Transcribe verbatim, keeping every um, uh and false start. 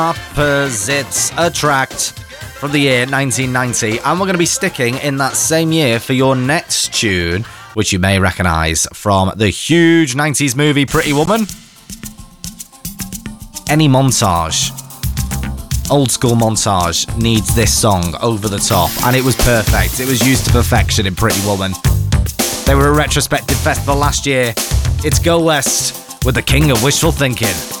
Opposites Attract from the year nineteen ninety, and we're going to be sticking in that same year for your next tune, which you may recognise from the huge nineties movie Pretty Woman. Any montage, old school montage, needs this song over the top, and it was perfect. It was used to perfection in Pretty Woman. They were a retrospective festival last year. It's Go West with the King of Wishful Thinking.